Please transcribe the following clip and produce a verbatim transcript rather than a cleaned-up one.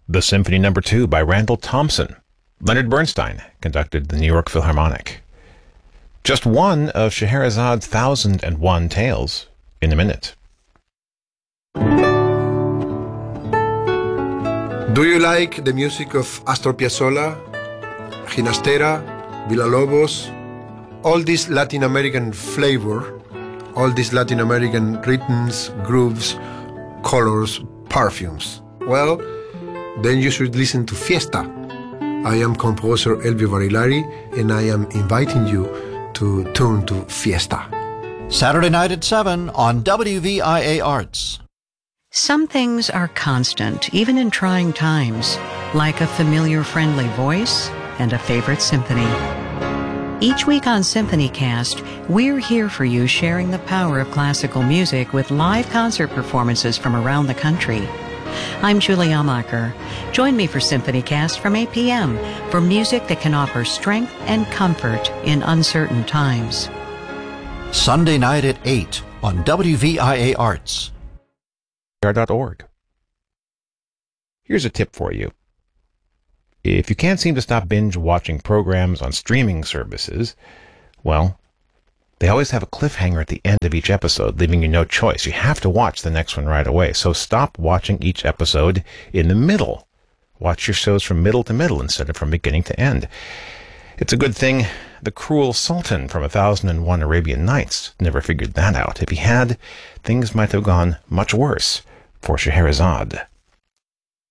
The Symphony Number Two by Randall Thompson. Leonard Bernstein conducted the New York Philharmonic. Just one of Scheherazade's thousand and one tales in a minute. Do you like the music of Astor Piazzolla, Ginastera, Villalobos, all this Latin American flavor, all these Latin American rhythms, grooves, colors, perfumes? Well, then you should listen to Fiesta. I am composer Elvio Barilari, and I am inviting you to tune to Fiesta. Saturday night at seven on W V I A Arts. Some things are constant, even in trying times, like a familiar friendly voice and a favorite symphony. Each week on SymphonyCast, we're here for you, sharing the power of classical music with live concert performances from around the country. I'm Julie Amacher. Join me for SymphonyCast from eight p.m. for music that can offer strength and comfort in uncertain times. Sunday night at eight on W V I A Arts. dot org. Here's a tip for you. If you can't seem to stop binge watching programs on streaming services, well, they always have a cliffhanger at the end of each episode, leaving you no choice. You have to watch the next one right away. So stop watching each episode in the middle. Watch your shows from middle to middle instead of from beginning to end. It's a good thing the cruel Sultan from A Thousand and One Arabian Nights never figured that out. If he had, things might have gone much worse for Scheherazade.